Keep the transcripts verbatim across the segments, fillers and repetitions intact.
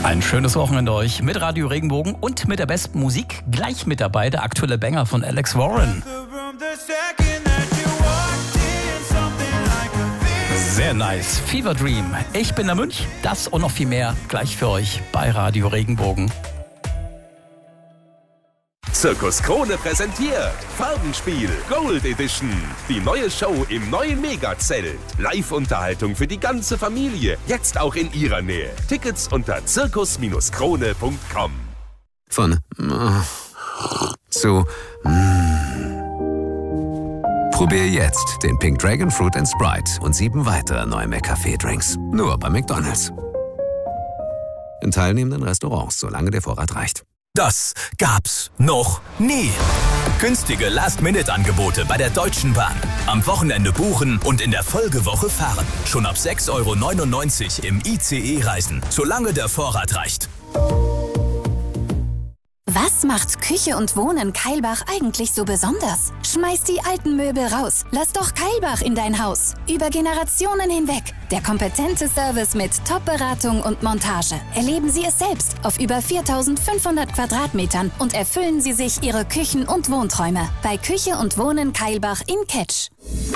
Ein schönes Wochenende euch mit Radio Regenbogen und mit der besten Musik. Gleich mit dabei der aktuelle Banger von Alex Warren. Sehr nice. Fever Dream. Ich bin der Münch. Das und noch viel mehr gleich für euch bei Radio Regenbogen. Zirkus Krone präsentiert Farbenspiel Gold Edition. Die neue Show im neuen Megazelt. Live-Unterhaltung für die ganze Familie. Jetzt auch in ihrer Nähe. Tickets unter zirkus krone punkt com. Von äh, zu mm. Probier jetzt den Pink Dragon Fruit and Sprite und sieben weitere neue McCafé-Drinks. Nur bei McDonald's. In teilnehmenden Restaurants, solange der Vorrat reicht. Das gab's noch nie. Günstige Last-Minute-Angebote bei der Deutschen Bahn. Am Wochenende buchen und in der Folgewoche fahren. Schon ab sechs Euro neunundneunzig im I C E-Reisen, solange der Vorrat reicht. Was macht Küche und Wohnen Keilbach eigentlich so besonders? Schmeiß die alten Möbel raus. Lass doch Keilbach in dein Haus. Über Generationen hinweg. Der kompetente Service mit Top-Beratung und Montage. Erleben Sie es selbst auf über viertausendfünfhundert Quadratmetern und erfüllen Sie sich Ihre Küchen- und Wohnträume. Bei Küche und Wohnen Keilbach in Ketsch.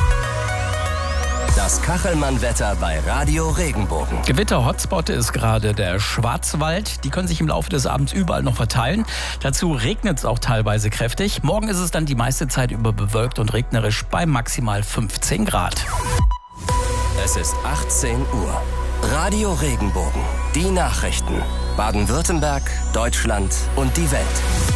Das Kachelmann-Wetter bei Radio Regenbogen. Gewitter-Hotspot ist gerade der Schwarzwald. Die können sich im Laufe des Abends überall noch verteilen. Dazu regnet es auch teilweise kräftig. Morgen ist es dann die meiste Zeit über bewölkt und regnerisch bei maximal fünfzehn Grad. Es ist achtzehn Uhr. Radio Regenbogen. Die Nachrichten. Baden-Württemberg, Deutschland und die Welt.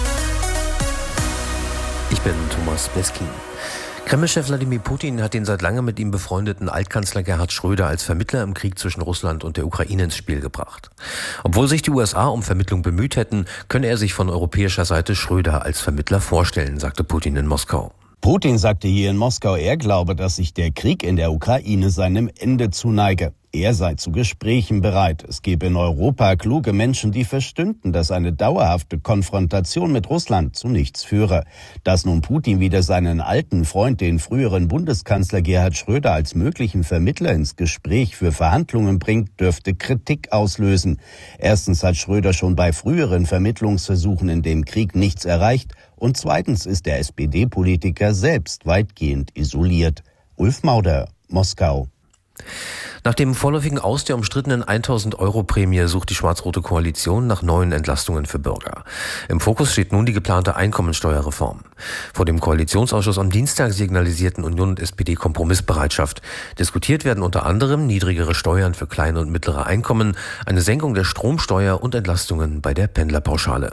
Ich bin Thomas Beskin. Kreml-Chef Wladimir Putin hat den seit langem mit ihm befreundeten Altkanzler Gerhard Schröder als Vermittler im Krieg zwischen Russland und der Ukraine ins Spiel gebracht. Obwohl sich die U S A um Vermittlung bemüht hätten, könne er sich von europäischer Seite Schröder als Vermittler vorstellen, sagte Putin in Moskau. Putin sagte hier in Moskau, er glaube, dass sich der Krieg in der Ukraine seinem Ende zuneige. Er sei zu Gesprächen bereit. Es gebe in Europa kluge Menschen, die verstünden, dass eine dauerhafte Konfrontation mit Russland zu nichts führe. Dass nun Putin wieder seinen alten Freund, den früheren Bundeskanzler Gerhard Schröder, als möglichen Vermittler ins Gespräch für Verhandlungen bringt, dürfte Kritik auslösen. Erstens hat Schröder schon bei früheren Vermittlungsversuchen in dem Krieg nichts erreicht. Und zweitens ist der S P D-Politiker selbst weitgehend isoliert. Ulf Mauder, Moskau. Nach dem vorläufigen Aus der umstrittenen tausend-Euro-Prämie sucht die schwarz-rote Koalition nach neuen Entlastungen für Bürger. Im Fokus steht nun die geplante Einkommensteuerreform. Vor dem Koalitionsausschuss am Dienstag signalisierten Union und S P D Kompromissbereitschaft. Diskutiert werden unter anderem niedrigere Steuern für kleine und mittlere Einkommen, eine Senkung der Stromsteuer und Entlastungen bei der Pendlerpauschale.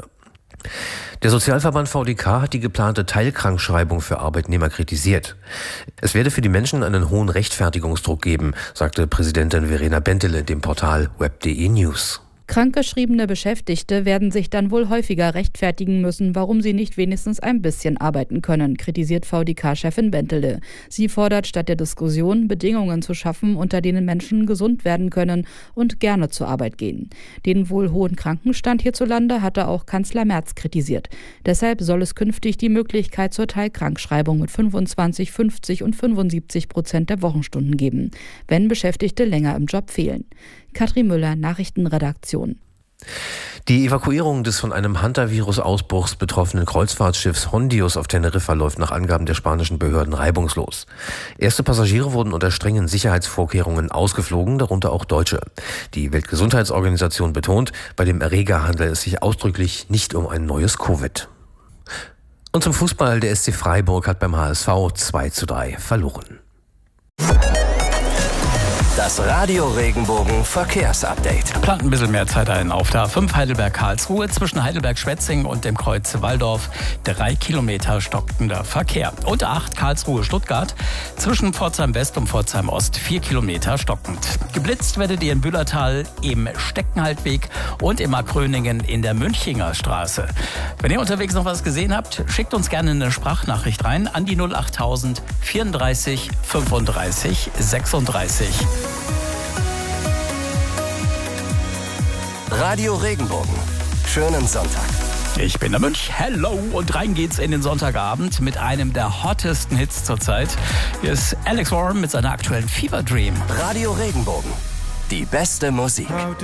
Der Sozialverband V D K hat die geplante Teilkrankschreibung für Arbeitnehmer kritisiert. Es werde für die Menschen einen hohen Rechtfertigungsdruck geben, sagte Präsidentin Verena Bentele dem Portal web punkt de News. Krankgeschriebene Beschäftigte werden sich dann wohl häufiger rechtfertigen müssen, warum sie nicht wenigstens ein bisschen arbeiten können, kritisiert V D K-Chefin Bentele. Sie fordert statt der Diskussion, Bedingungen zu schaffen, unter denen Menschen gesund werden können und gerne zur Arbeit gehen. Den wohl hohen Krankenstand hierzulande hatte auch Kanzler Merz kritisiert. Deshalb soll es künftig die Möglichkeit zur Teilkrankschreibung mit fünfundzwanzig, fünfzig und fünfundsiebzig Prozent der Wochenstunden geben, wenn Beschäftigte länger im Job fehlen. Katrin Müller, Nachrichtenredaktion. Die Evakuierung des von einem Hunter-Virus-Ausbruchs betroffenen Kreuzfahrtschiffs Hondius auf Teneriffa läuft nach Angaben der spanischen Behörden reibungslos. Erste Passagiere wurden unter strengen Sicherheitsvorkehrungen ausgeflogen, darunter auch Deutsche. Die Weltgesundheitsorganisation betont, bei dem Erreger handelt es sich ausdrücklich nicht um ein neues Covid. Und zum Fußball, der S C Freiburg hat beim H S V zwei zu drei verloren. Das Radio Regenbogen Verkehrsupdate. Plant ein bisschen mehr Zeit ein auf der A fünf Heidelberg-Karlsruhe zwischen Heidelberg-Schwetzing und dem Kreuz Walldorf. Drei Kilometer stockender Verkehr. Und A acht Karlsruhe-Stuttgart zwischen Pforzheim West und Pforzheim Ost. Vier Kilometer stockend. Geblitzt werdet ihr in Büllertal im Steckenhaltweg und in Markgröningen in der Münchinger Straße. Wenn ihr unterwegs noch was gesehen habt, schickt uns gerne eine Sprachnachricht rein an die null achttausend vierunddreißig fünfunddreißig sechsunddreißig. Radio Regenbogen. Schönen Sonntag. Ich bin der Münch. Hello. Und rein geht's in den Sonntagabend mit einem der hottesten Hits zurzeit. Hier ist Alex Warren mit seiner aktuellen Fever Dream. Radio Regenbogen. Die beste Musik.